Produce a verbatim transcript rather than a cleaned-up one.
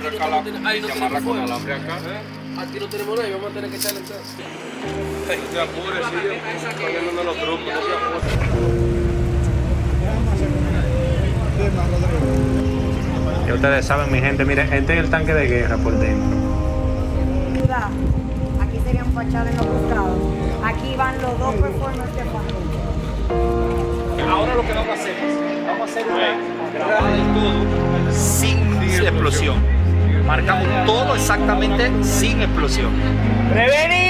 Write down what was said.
acá la, se amarra con alambre acá. Aquí no tenemos nada y vamos a tener que echarle entonces. No se apure, sí, estoy llamando a los grupos, no se apure. Y ustedes saben, mi gente, miren, este es el tanque de guerra por dentro. Aquí serían fachales los buscados. Aquí van los dos performers de fondo. Ahora lo que vamos a hacer es, vamos a hacer una grabada de todo sin explosión. Marcamos todo exactamente sin explosión. ¡Prevenido!